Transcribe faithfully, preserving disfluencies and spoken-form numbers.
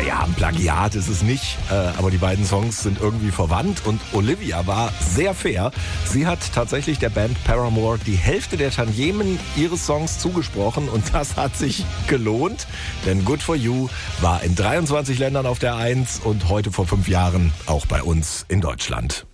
Naja, ein Plagiat ist es nicht, äh, aber die beiden Songs sind irgendwie verwandt und Olivia war sehr fair. Sie hat tatsächlich der Band Paramore die Hälfte der Tantiemen ihres Songs zugesprochen und das hat sich gelohnt, denn Good For You war in dreiundzwanzig Ländern auf der Eins und heute vor fünf Jahren auch bei uns in Deutschland.